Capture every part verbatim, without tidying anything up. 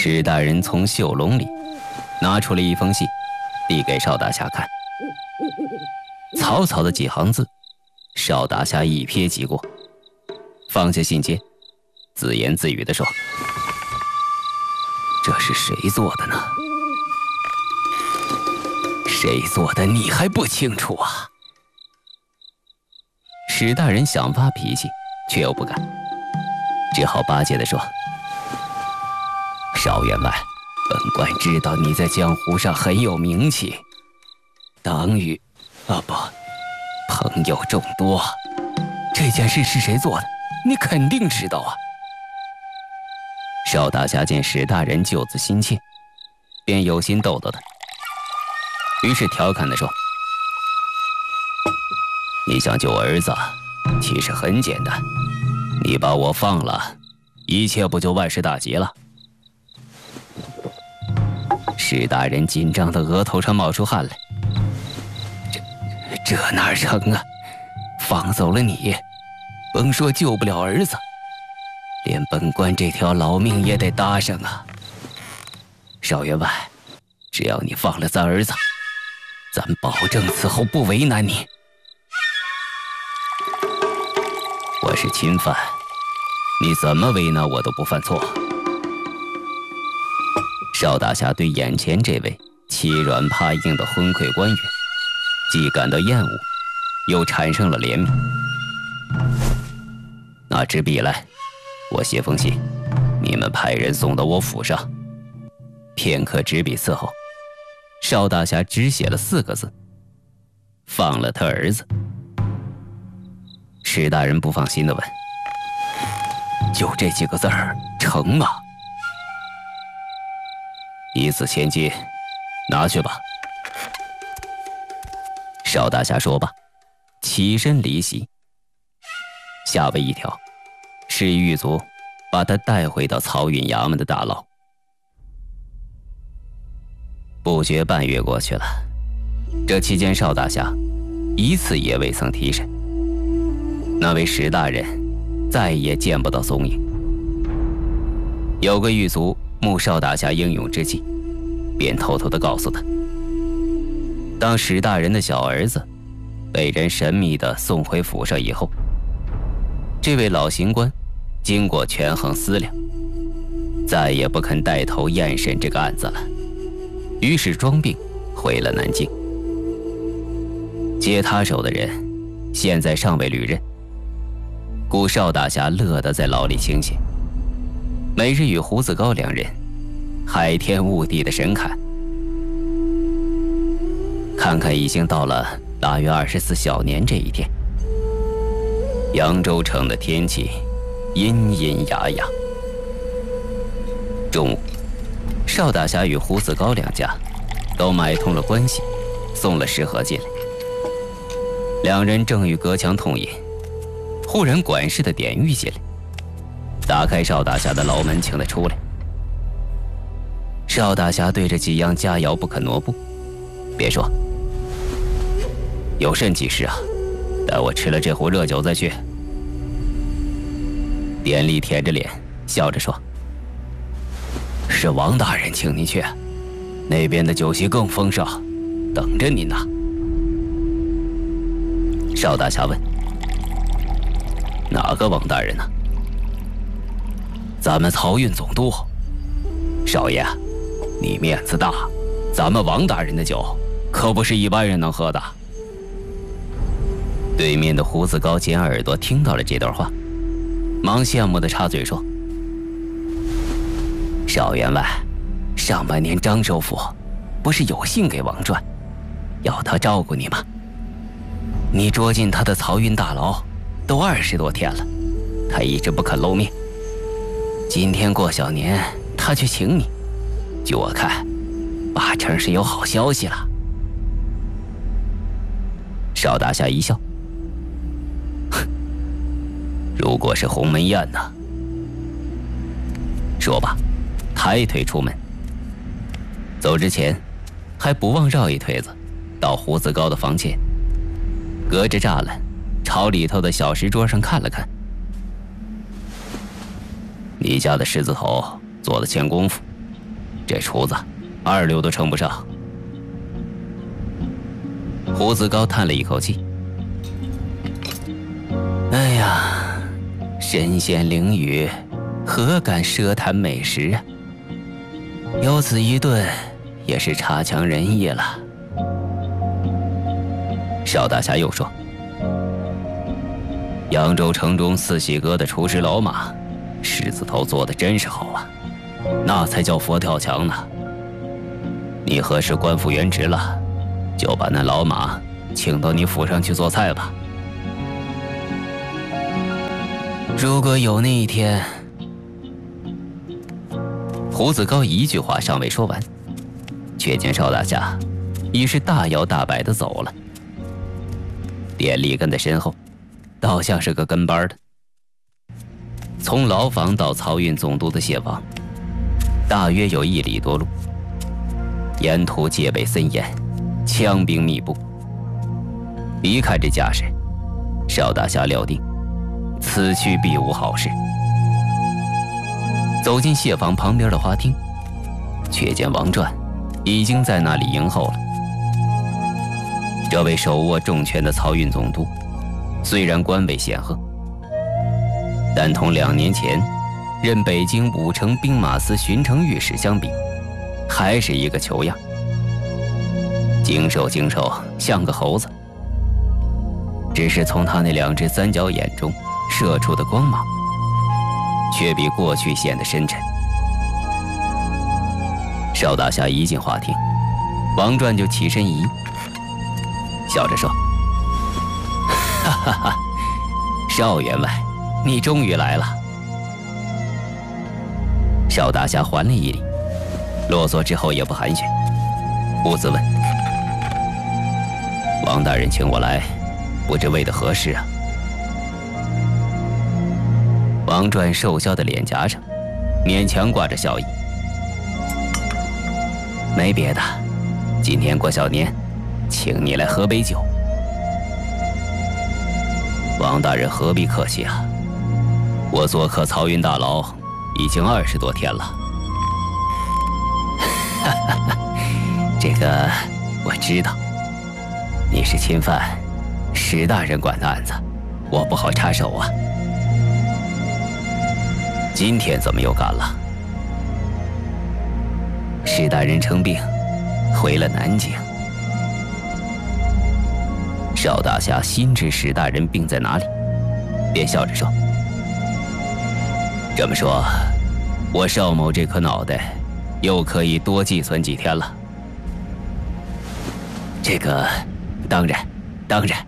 史大人从袖笼里拿出了一封信，递给邵大侠看。草草的几行字，邵大侠一瞥即过，放下信笺，自言自语地说：“这是谁做的呢？谁做的你还不清楚啊？”史大人想发脾气，却又不敢，只好巴结地说：“邵员外，本官知道你在江湖上很有名气，党羽啊不，朋友众多。这件事是谁做的？你肯定知道啊。”邵大侠见史大人救子心切，便有心逗逗他，于是调侃地说：“你想救儿子，其实很简单，你把我放了，一切不就万事大吉了？”史大人紧张的额头上冒出汗来，这这哪成啊？放走了你，甭说救不了儿子，连本官这条老命也得搭上啊！邵员外，只要你放了咱儿子，咱保证此后不为难你。我是钦犯，你怎么为难我都不犯错。邵大侠对眼前这位欺软怕硬的昏聩官员，既感到厌恶，又产生了怜悯。拿支笔来，我写封信，你们派人送到我府上。片刻执笔伺候，邵大侠只写了四个字：放了他儿子。史大人不放心地问：“就这几个字儿成吗？”一字千金，拿去吧。邵大侠说罢，起身离席。下为一条，是狱卒把他带回到漕运衙门的大牢。不觉半月过去了，这期间邵大侠一次也未曾提审。那位史大人再也见不到踪影。有个狱卒慕邵大侠英勇之气，便偷偷地告诉他，当史大人的小儿子被人神秘地送回府上以后，这位老刑官经过权衡思量，再也不肯带头验审这个案子了，于是装病回了南京。接他手的人现在尚未履任，故邵大侠乐得在牢里清闲，每日与胡子高两人海天雾地的神侃。看看已经到了腊月二十四小年这一天，扬州城的天气阴阴哑哑。中午，邵大侠与胡子高两家都买通了关系，送了食盒进来。两人正欲隔墙痛饮，忽然管事的典狱进来，打开邵大侠的牢门，请他出来。邵大侠对着几样佳肴不肯挪步，别说，有甚急事啊？待我吃了这壶热酒再去。典吏舔着脸笑着说：“是王大人请您去，那边的酒席更丰盛，等着您呢。”邵大侠问：“哪个王大人呢？”“咱们漕运总督。”“少爷，你面子大，咱们王大人的酒可不是一般人能喝的。”对面的胡子高尖耳朵听到了这段话，忙羡慕地插嘴说：“邵员外，上半年张首府不是有信给王传，要他照顾你吗？你捉进他的漕运大牢都二十多天了，他一直不肯露面。今天过小年，他去请你，据我看，八成是有好消息了。”邵大侠一笑：“如果是鸿门宴呢？”说罢，抬腿出门。走之前，还不忘绕一腿子，到胡子高的房前，隔着栅栏，朝里头的小石桌上看了看。“你家的狮子头做了欠功夫， 这厨子二流都称不上。胡子高叹了一口气：“哎呀，身陷囹圄，何敢奢谈美食啊？有此一顿，也是差强人意了。”邵大侠又说：“扬州城中四喜阁的厨师老马，狮子头做的真是好啊，那才叫佛跳墙呢。你何时官复原职了，就把那老马请到你府上去做菜吧。如果有那一天……”胡子高一句话尚未说完，却见邵大侠已是大摇大摆地走了。典吏跟在身后，倒像是个跟班的。从牢房到漕运总督的谢房，大约有一里多路，沿途戒备森严，枪兵密布。离开这架势，邵大侠料定此去必无好事。走进谢房旁边的花厅，却见王传已经在那里迎候了。这位手握重权的漕运总督，虽然官位显赫，但同两年前任北京武城兵马司巡城御史相比，还是一个球样，精瘦精瘦，像个猴子。只是从他那两只三角眼中射出的光芒，却比过去显得深沉。邵大侠一进花厅，王传就起身一应，笑着说：“哈哈哈，邵员外，你终于来了。”邵大侠还了一礼，落座之后也不寒暄，兀自问：“王大人请我来，不知为的何事啊？”王传瘦削的脸颊上勉强挂着笑意：“没别的，今天过小年，请你来喝杯酒。”王大人何必客气啊，我做客漕运大牢已经二十多天了。哈哈哈，这个我知道，你是侵犯史大人管的案子，我不好插手啊。今天怎么又赶了？史大人称病，回了南京。邵大侠心知史大人病在哪里，便笑着说：“这么说，我邵某这颗脑袋又可以多寄存几天了。”这个，当然，当然。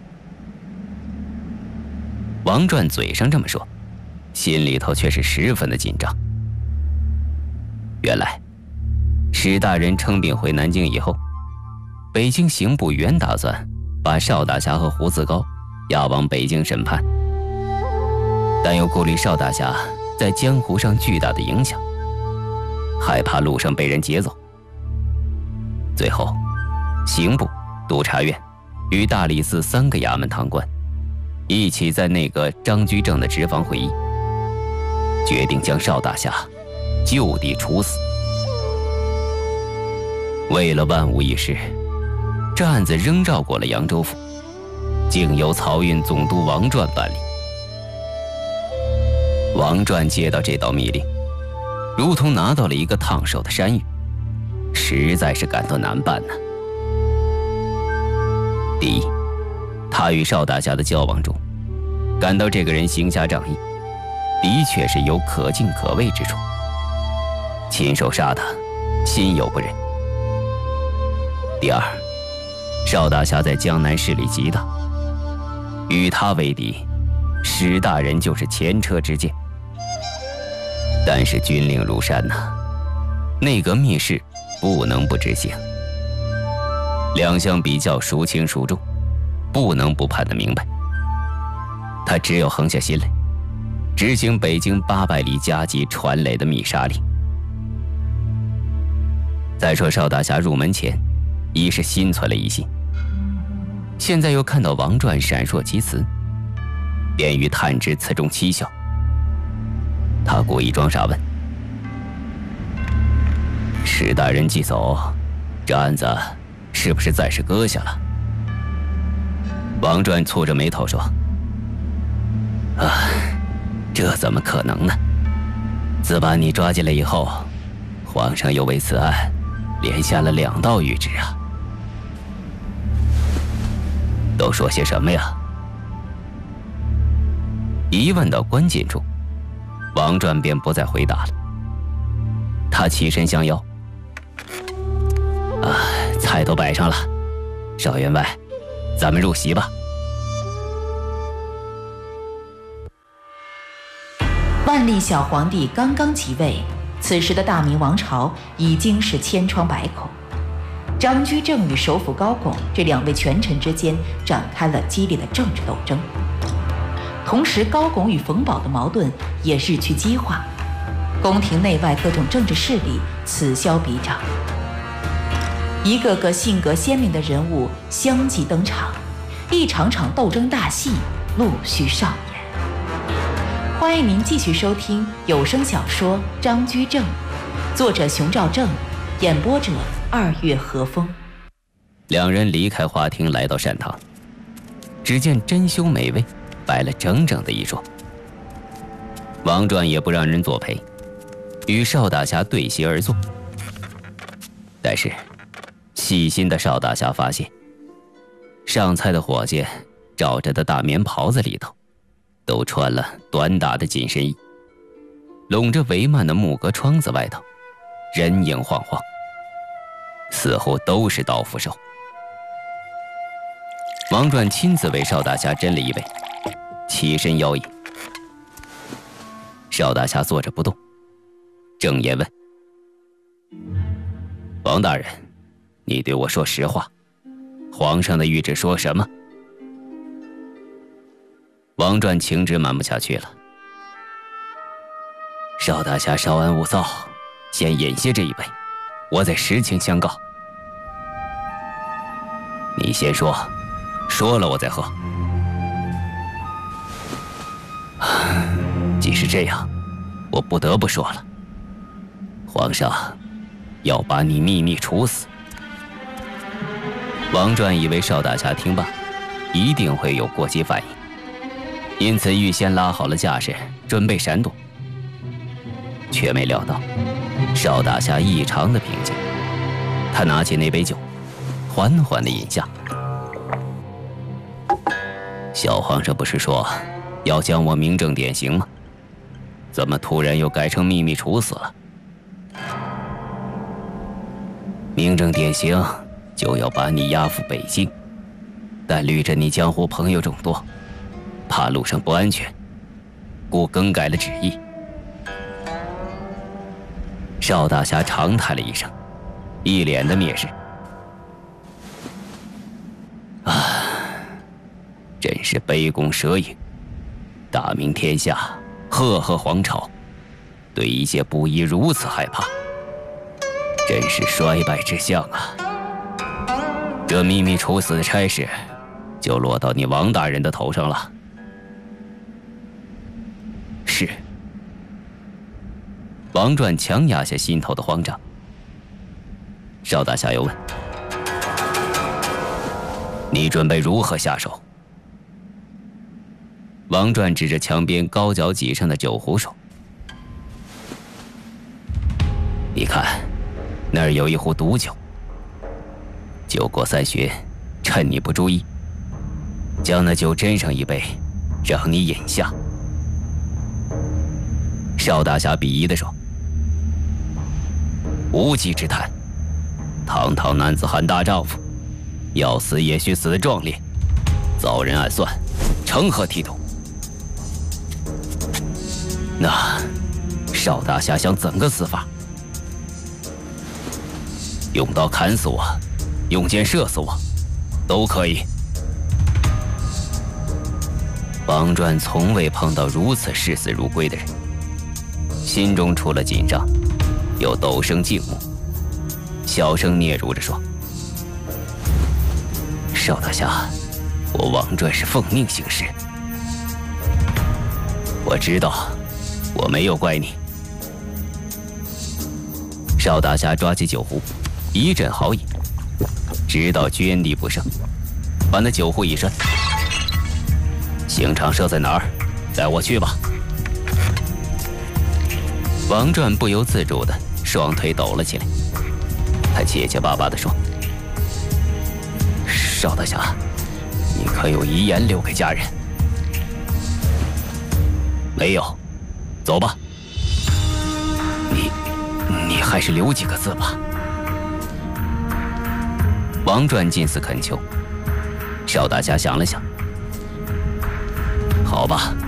王传嘴上这么说，心里头却是十分的紧张。原来，史大人称病回南京以后，北京刑部原打算把邵大侠和胡子高押往北京审判，但又顾虑邵大侠在江湖上巨大的影响，害怕路上被人劫走。最后，刑部、督察院与大理寺三个衙门堂官一起在那个张居正的职房会议，决定将邵大侠就地处死。为了万无一失，这案子仍绕过了扬州府，竟由漕运总督王传办理。王传接到这道密令，如同拿到了一个烫手的山芋，实在是感到难办呢。第一，他与邵大侠的交往中，感到这个人行侠仗义，的确是有可敬可畏之处。亲手杀他，心有不忍。第二，邵大侠在江南势力极大，与他为敌，史大人就是前车之鉴。但是军令如山呐、啊，内阁密事不能不执行。两相比较，孰轻孰重，不能不判得明白。他只有横下心来，执行北京八百里加急传来的密杀令。再说邵大侠入门前，已是心存了疑心，现在又看到王传闪烁其词，便欲探知此中蹊跷。他故意装傻问：“ 史大人既走，这案子是不是暂时搁下了？王传蹙着眉头说：“啊，这怎么可能呢？自把你抓进来以后，皇上又为此案连下了两道谕旨啊！都说些什么呀？”一问到关键处，王传便不再回答了。他起身相邀：“啊，菜都摆上了，邵员外，咱们入席吧。” 万历小皇帝刚刚即位，此时的大明王朝已经是千疮百孔。张居正与首辅高拱这两位权臣之间展开了激烈的政治斗争，同时高拱与冯保的矛盾也日趋激化，宫廷内外各种政治势力此消彼长，一个个性格鲜明的人物相继登场，一场场斗争大戏陆续上演。欢迎您继续收听有声小说《张居正》，作者熊兆正，演播者二月和风。 两人离开花厅，来到膳堂，只见珍馐美味，摆了整整的一桌。王传也不让人作陪，与邵大侠对席而坐。但是细心的邵大侠发现，上菜的伙计罩着的大棉袍子里头都穿了短打的紧身衣，拢着帷幔的木格窗子外头人影晃晃，似乎都是刀斧手。王传亲自为邵大侠斟了一杯，起身邀饮。邵大侠坐着不动，正言问：“王大人，你对我说实话，皇上的谕旨说什么？”王传情直瞒不下去了：“邵大侠稍安勿躁，先饮下这一杯，我再实情相告。”“你先说，说了我再喝。”“既是这样，我不得不说了。皇上要把你秘密处死。”王传以为邵大侠听罢一定会有过激反应，因此预先拉好了架势，准备闪躲，却没料到邵大侠异常的平静。他拿起那杯酒，缓缓地饮下。“小皇上不是说要将我明正典刑吗？怎么突然又改成秘密处死了？”“明正典刑就要把你押赴北京，但虑着你江湖朋友众多，怕路上不安全，故更改了旨意。”邵大侠长叹了一声，一脸的蔑视：“啊，真是杯弓蛇影，大明天下，赫赫皇朝，对一介布衣如此害怕，真是衰败之象啊！这秘密处死的差事，就落到你王大人的头上了。”“是。”王传强压下心头的慌张。邵大侠又问：“你准备如何下手？”王传指着墙边高脚几上的酒壶说：“你看，那儿有一壶毒酒。酒过三巡，趁你不注意，将那酒斟上一杯，让你饮下。”邵大侠鄙夷地说：“无稽之谈！堂堂男子汉大丈夫，要死也须死得壮烈，遭人暗算，成何体统？那邵大侠想怎个死法？用刀砍死我，用箭射死我，都可以。”王传从未碰到如此视死如归的人，心中除了紧张，又陡生敬慕，小声嗫嚅着说：“邵大侠，我王传是奉命行事。我知道，我没有怪你。” 邵大侠抓起酒壶，一阵豪饮，直到涓滴不剩，把那酒壶一摔。刑场设在哪儿？带我去吧。王传不由自主的双腿抖了起来，他结结巴巴地说：“邵大侠，你可有遗言留给家人？”没有，走吧。你，你还是留几个字吧。王传近似恳求。邵大侠想了想，好吧，